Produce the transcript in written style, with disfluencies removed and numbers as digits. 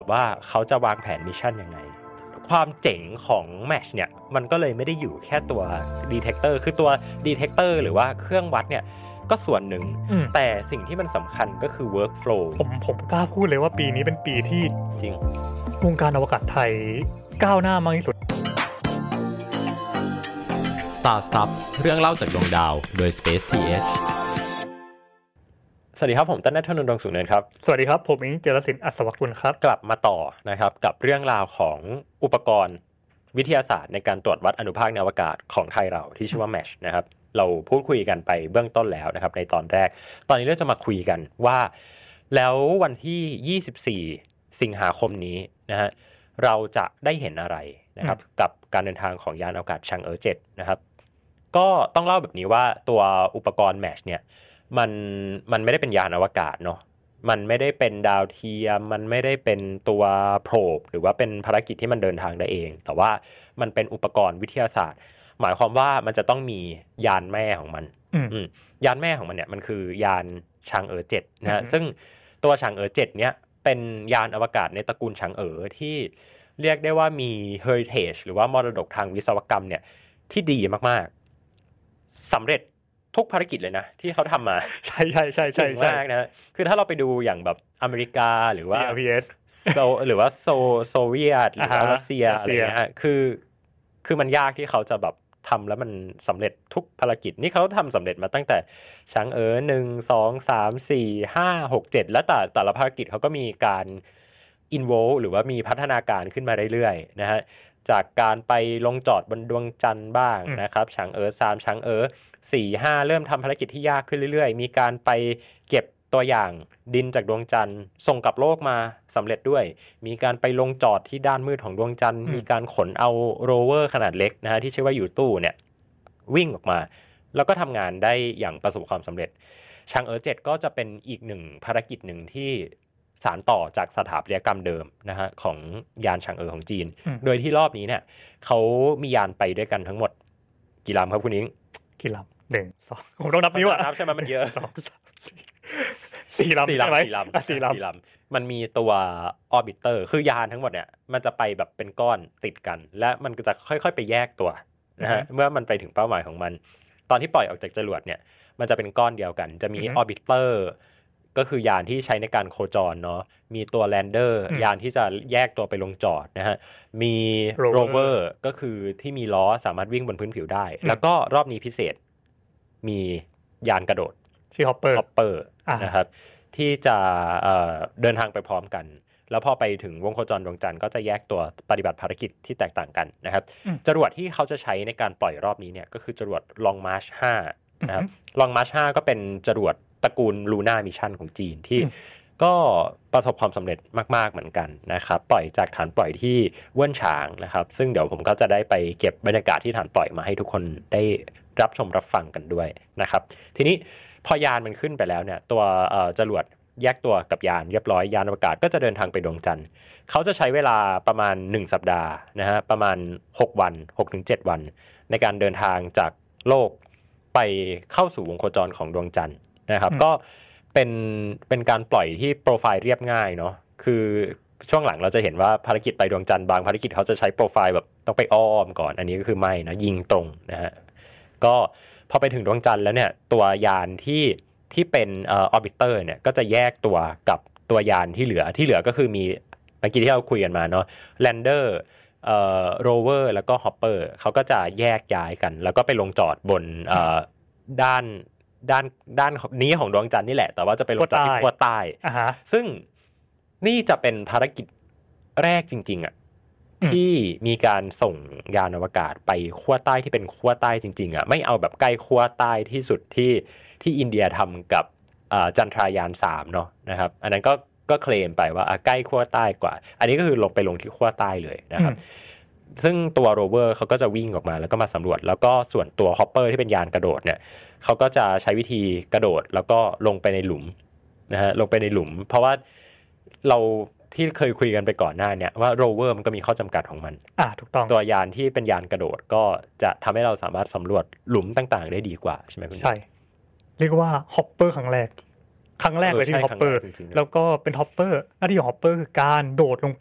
ว่าเขาจะวางแผนมิชชั่นยังไงความเจ๋งของแมชเนี่ยมันก็เลยไม่ได้อยู่แค่ตัวดีเทคเตอร์คือตัวดีเทคเตอร์หรือว่าเครื่องวัดเนี่ยก็ส่วนหนึ่งแต่สิ่งที่มันสำคัญก็คือ workflow ผมกล้าพูดเลยว่าปีนี้เป็นปีที่จริงวงการอวกาศไทยก้าวหน้ามากที่สุด Star Stuff เรื่องเล่าจากดวงดาวโดย Space TH สวัสดีครับผมต้นณัฐนนท์ ดวงสุขเนินครับสวัสดีครับผมอิงเจรศิลป์อัศวกุลครับกลับมาต่อนะครับกับเรื่องราวของอุปกรณ์วิทยาศาสตร์ในการตรวจวัดอนุภาคในอวกาศของไทยเราที่ชื่อว่า MASH นะครับเราพูดคุยกันไปเบื้องต้นแล้วนะครับในตอนแรกตอนนี้เราจะมาคุยกันว่าแล้ววันที่24สิงหาคมนี้นะฮะเราจะได้เห็นอะไรนะครับกับการเดินทางของยานอวกาศชางเอ๋อ7นะครับก็ต้องเล่าแบบนี้ว่าตัวอุปกรณ์ MASH เนี่ยมันไม่ได้เป็นยานอวกาศเนาะมันไม่ได้เป็นดาวเทียมมันไม่ได้เป็นตัวโพรบหรือว่าเป็นภารกิจที่มันเดินทางได้เองแต่ว่ามันเป็นอุปกรณ์วิทยาศาสตร์หมายความว่ามันจะต้องมียานแม่ของมันยานแม่ของมันเนี่ยมันคือยานชางเอ๋อ7นะฮะซึ่งตัวชางเอ๋อ7เนี่ยเป็นยานอวกาศในตระกูลชางเอ๋อที่เรียกได้ว่ามี heritage หรือว่ามรดกทางวิศวกรรมเนี่ยที่ดีมากๆสำเร็จทุกภารกิจเลยนะที่เขาทำมาใช่ใช่ใช่ใช่มากนะคือถ้าเราไปดูอย่างแบบอเมริกาหรือว่า CRPS หรือว่าโซเวียตหรือว่ารัสเซียอะไรเงี้ยฮะคือมันยากที่เขาจะแบบทำแล้วมันสำเร็จทุกภารกิจนี่เขาทำสำเร็จมาตั้งแต่ชางเอ๋อ1 2 3 4 5 6 7และแต่ละภารกิจเขาก็มีการinvolve หรือว่ามีพัฒนาการขึ้นมาเรื่อยๆนะฮะจากการไปลงจอดบนดวงจันทร์บ้างนะครับชางเอ๋อ3ชางเอ๋อ4 5เริ่มทำภารกิจที่ยากขึ้นเรื่อยๆมีการไปเก็บตัวอย่างดินจากดวงจันทร์ส่งกลับโลกมาสำเร็จด้วยมีการไปลงจอดที่ด้านมืดของดวงจันทร์มีการขนเอาโรเวอร์ขนาดเล็กนะฮะที่ชื่อว่ายูตู้เนี่ยวิ่งออกมาแล้วก็ทำงานได้อย่างประสบความสำเร็จชางเอ๋อ7ก็จะเป็นอีกหนึ่งภารกิจหนึ่งที่สานต่อจากสถาปัตยกรรมเดิมนะฮะของยานชางเอ๋อของจีนโดยที่รอบนี้เนี่ยเขามียานไปด้วยกันทั้งหมดกี่ลำครับคุณอิงกี่ลำ1 2ผมต้องนับนิ้วอ่ะนับใช่ไหมมันเยอะ 4 ลำใช่ไหม 4 ลำมันมีตัวออร์บิเตอร์คือยานทั้งหมดเนี่ยมันจะไปแบบเป็นก้อนติดกันและมันก็จะค่อยๆไปแยกตัวนะฮะเมื่อมันไปถึงเป้าหมายของมันตอนที่ปล่อยออกจากจรวดเนี่ยมันจะเป็นก้อนเดียวกันจะมีออร์บิเตอร์ก็คือยานที่ใช้ในการโคจรเนาะมีตัวแลนเดอร์ยานที่จะแยกตัวไปลงจอดนะฮะมีโรเวอร์ก็คือที่มีล้อสามารถวิ่งบนพื้นผิวได้แล้วก็รอบนี้พิเศษมียานกระโดดชื่อฮอปเปอร์นะครับที่จะเดินทางไปพร้อมกันแล้วพอไปถึงวงโคจรดวงจันทร์ก็จะแยกตัวปฏิบัติภารกิจที่แตกต่างกันนะครับจรวดที่เขาจะใช้ในการปล่อยรอบนี้เนี่ยก็คือจรวด Long March 5นะครับ Long March 5ก็เป็นจรวดตระกูล Luna Mission ของจีนที่ก็ประสบความสำเร็จมากๆเหมือนกันนะครับปล่อยจากฐานปล่อยที่เวิ้นฉางนะครับซึ่งเดี๋ยวผมก็จะได้ไปเก็บบรรยากาศที่ฐานปล่อยมาให้ทุกคนได้รับชมรับฟังกันด้วยนะครับทีนี้พอยานมันขึ้นไปแล้วเนี่ยตัวจรวดแยกตัวกับยานเรียบร้อยยานอวกาศก็จะเดินทางไปดวงจันทร์เขาจะใช้เวลาประมาณ1สัปดาห์นะฮะประมาณ6 วัน 6-7 วันในการเดินทางจากโลกไปเข้าสู่วงโคจรของดวงจันทร์นะครับก็เป็นการปล่อยที่โปรไฟล์เรียบง่ายเนาะคือช่วงหลังเราจะเห็นว่าภารกิจไปดวงจันทร์บางภารกิจเขาจะใช้โปรไฟล์แบบต้องไปอ้อมก่อนอันนี้ก็คือไม่นะยิงตรงนะฮะก็พอไปถึงดวงจันทร์แล้วเนี่ยตัวยานที่เป็นออร์บิเตอร์เนี่ยก็จะแยกตัวกับตัวยานที่เหลือก็คือมีเมื่อกี้ที่เราคุยกันมาเนาะแลนเดอร์โรเวอร์แล้วก็ฮอปเปอร์เขาก็จะแยกย้ายกันแล้วก็ไปลงจอดบนด้านนี้ของดวงจันทร์นี่แหละแต่ว่าจะไปลงจอดที่ขั้วใต้ซึ่งนี่จะเป็นภารกิจแรกจริงๆอ่ะที่มีการส่งยานอวกาศไปขั้วใต้ที่เป็นขั้วใต้จริงๆอ่ะไม่เอาแบบใกล้ขั้วใต้ที่สุดที่อินเดียทำกับจันทรายาน3เนาะนะครับอันนั้นก็เคลมไปว่าใกล้ขั้วใต้กว่าอันนี้ก็คือลงที่ขั้วใต้เลยนะครับซึ่งตัวโรเวอร์เขาก็จะวิ่งออกมาแล้วก็มาสำรวจแล้วก็ส่วนตัวฮอปเปอร์ที่เป็นยานกระโดดเนี่ยเขาก็จะใช้วิธีกระโดดแล้วก็ลงไปในหลุมนะฮะลงไปในหลุมเพราะว่าเราที่เคยคุยกันไปก่อนหน้าเนี่ยว่าโรเวอร์มันก็มีข้อจำกัดของมันถูกต้องตัวยานที่เป็นยานกระโดดก็จะทำให้เราสามารถสำรวจหลุมต่างๆได้ดีกว่าใช่ไหมคุณใช่เรียกว่าฮอปเปอร์ครั้งแรกครั้งแรกเลยที่ฮอปเปอร์จริงๆแล้วก็เป็นฮอปเปอร์หน้าที่ของฮอปเปอร์คือการโดดลง